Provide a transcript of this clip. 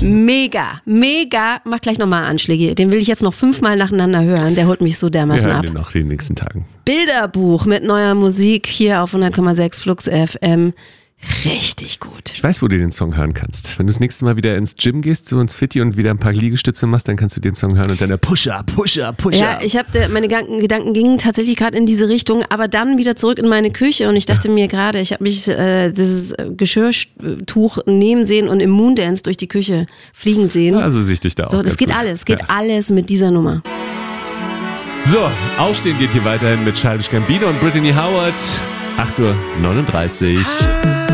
Mega. Mach gleich nochmal Anschläge. Den will ich jetzt noch 5-mal nacheinander hören. Der holt mich so dermaßen ab. Wir hören den noch in den nächsten Tagen. Bilderbuch mit neuer Musik hier auf 100,6 Flux FM. Richtig gut. Ich weiß, wo du den Song hören kannst. Wenn du das nächste Mal wieder ins Gym gehst, so ins Fitti und wieder ein paar Liegestütze machst, dann kannst du den Song hören und dann der Pusher. Ja, meine Gedanken gingen tatsächlich gerade in diese Richtung, aber dann wieder zurück in meine Küche und ich dachte mir gerade, ich habe mich dieses Geschirrtuch nehmen sehen und im Moondance durch die Küche fliegen sehen. Also sehe ich dich da auch. So, das geht alles, alles mit dieser Nummer. So, Aufstehen geht hier weiterhin mit Childish Gambino und Brittany Howard. 8:39 Uhr.